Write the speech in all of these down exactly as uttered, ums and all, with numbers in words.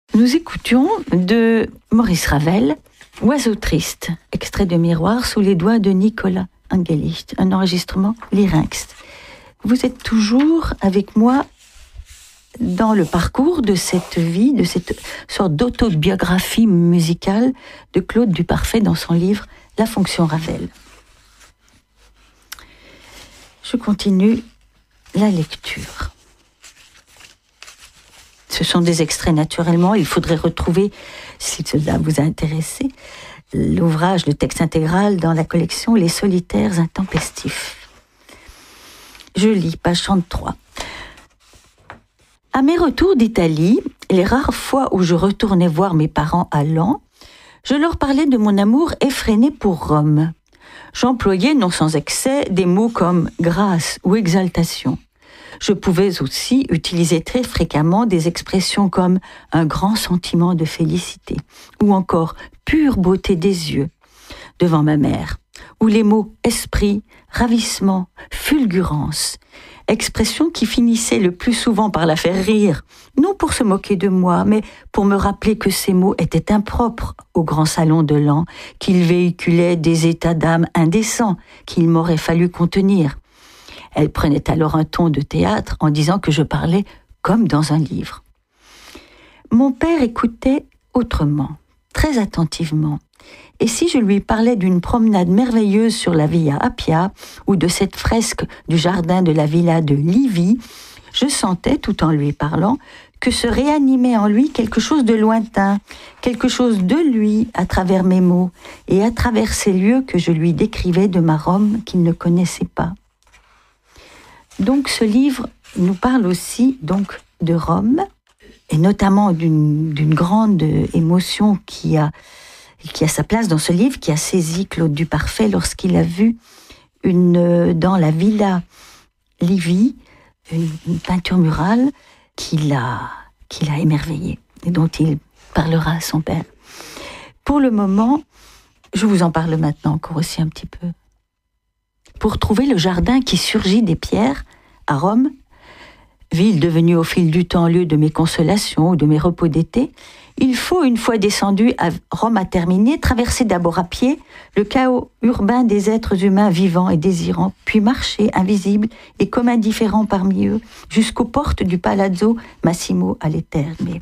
Nous écoutions de Maurice Ravel, Oiseau triste, extrait de Miroir sous les doigts de Nicolas Angelicht, un enregistrement Lyrinx. Vous êtes toujours avec moi dans le parcours de cette vie, de cette sorte d'autobiographie musicale de Claude Duparfait dans son livre La fonction Ravel. Je continue la lecture. Ce sont des extraits naturellement, il faudrait retrouver, si cela vous a intéressé, l'ouvrage, le texte intégral dans la collection Les solitaires intempestifs. Je lis, page trente-trois. À mes retours d'Italie, les rares fois où je retournais voir mes parents à Laon, je leur parlais de mon amour effréné pour Rome. J'employais, non sans excès, des mots comme grâce ou exaltation. Je pouvais aussi utiliser très fréquemment des expressions comme un grand sentiment de félicité ou encore pure beauté des yeux devant ma mère, ou les mots esprit, ravissement, fulgurance, expressions qui finissaient le plus souvent par la faire rire, non pour se moquer de moi, mais pour me rappeler que ces mots étaient impropres au grand salon de Laon, qu'ils véhiculaient des états d'âme indécents qu'il m'aurait fallu contenir. Elle prenait alors un ton de théâtre en disant que je parlais comme dans un livre. Mon père écoutait autrement, très attentivement. Et si je lui parlais d'une promenade merveilleuse sur la Via Appia ou de cette fresque du jardin de la villa de Livy, je sentais, tout en lui parlant, que se réanimait en lui quelque chose de lointain, quelque chose de lui à travers mes mots et à travers ces lieux que je lui décrivais de ma Rome qu'il ne connaissait pas. Donc ce livre nous parle aussi donc de Rome, et notamment d'une, d'une grande émotion qui a, qui a sa place dans ce livre, qui a saisi Claude Duparfait lorsqu'il a vu une, dans la Villa Livy une, une peinture murale qui l'a, qui l'a émerveillé et dont il parlera à son père. Pour le moment, je vous en parle maintenant encore aussi un petit peu. Pour trouver le jardin qui surgit des pierres à Rome, ville devenue au fil du temps lieu de mes consolations ou de mes repos d'été, il faut, une fois descendu à Rome à terminer, traverser d'abord à pied le chaos urbain des êtres humains vivants et désirants, puis marcher invisible et comme indifférent parmi eux, jusqu'aux portes du Palazzo Massimo alle Terme.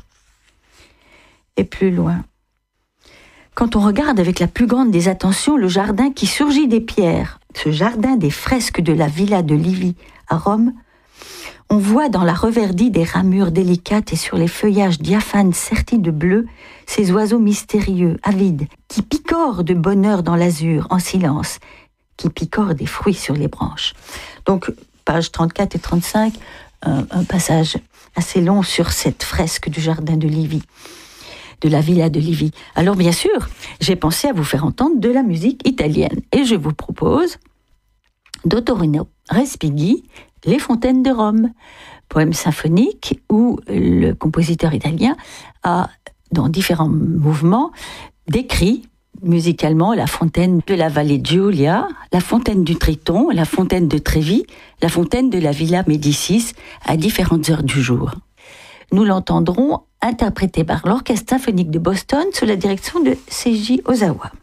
Et plus loin, quand on regarde avec la plus grande des attentions le jardin qui surgit des pierres, ce jardin des fresques de la Villa de Livy à Rome, on voit dans la reverdie des ramures délicates et sur les feuillages diaphanes sertis de bleu, ces oiseaux mystérieux, avides, qui picorent de bonheur dans l'azur, en silence, qui picorent des fruits sur les branches. Donc, pages trente-quatre et trente-cinq, un, un passage assez long sur cette fresque du jardin de Livy, de la Villa de Livy. Alors, bien sûr, j'ai pensé à vous faire entendre de la musique italienne, et je vous propose d'Ottorino Respighi, Les fontaines de Rome, poème symphonique où le compositeur italien a, dans différents mouvements, décrit musicalement la fontaine de la Valle Giulia, la fontaine du Triton, la fontaine de Trévi, la fontaine de la Villa Médicis à différentes heures du jour. Nous l'entendrons interprété par l'Orchestre symphonique de Boston sous la direction de Seiji Ozawa.